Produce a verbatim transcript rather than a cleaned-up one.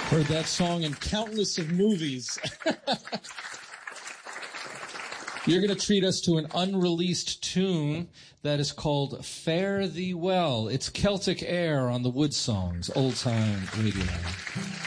Heard that song in countless of movies. You're going to treat us to an unreleased tune that is called Fare Thee Well. It's Celtic Air on the Wood Songs, old time radio.